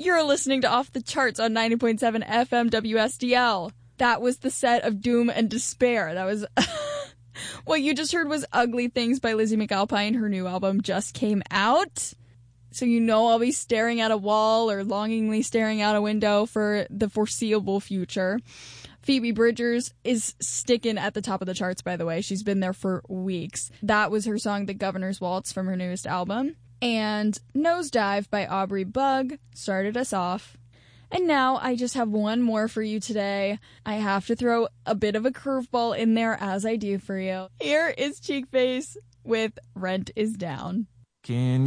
You're listening to Off the Charts on 90.7 FM WSDL. That was the set of Doom and Despair. That was... What you just heard was Ugly Things by Lizzie McAlpine. Her new album just came out. So you know I'll be staring at a wall or longingly staring out a window for the foreseeable future. Phoebe Bridgers is sticking at the top of the charts, by the way. She's been there for weeks. That was her song, The Governor's Waltz, from her newest album. And Nosedive by Aubrey Bug started us off. And now I just have one more for you today. I have to throw a bit of a curveball in there, as I do for you. Here is Cheekface with Rent is Down. Can